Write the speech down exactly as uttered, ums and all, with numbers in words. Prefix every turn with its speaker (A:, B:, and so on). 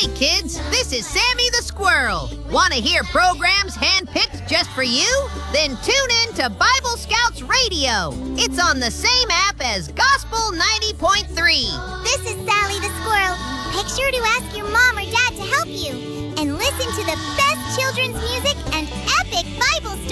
A: Hey kids, this is Sammy the Squirrel. Want to hear programs handpicked just for you? Then tune in to Bible Scouts Radio. It's on the same app as Gospel ninety point three.
B: This is Sally the Squirrel. Make sure to ask your mom or dad to help you. And listen to the best children's music and epic Bible stories.